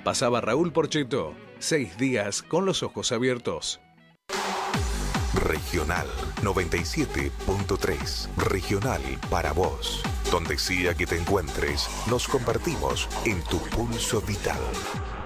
Pasaba Raúl Porcheto, 6 días con los ojos abiertos. Regional 97.3. Regional para vos. Donde sea que te encuentres, nos compartimos en tu pulso vital.